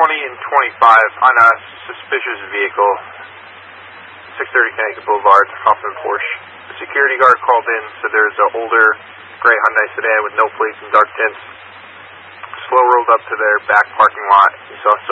and 25 on a suspicious vehicle, 630 Connecticut Boulevard, Hoffman Porsche. The security guard called in, said there's an older gray Hyundai sedan with no plates and dark tints. Slow rolled up to their back parking lot. He saw